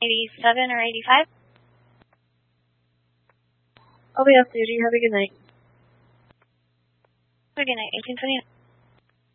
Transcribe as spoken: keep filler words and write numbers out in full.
eighty-seven or eighty-five. I'll be off duty. Have a good night. Have a good night. eighteen twenty.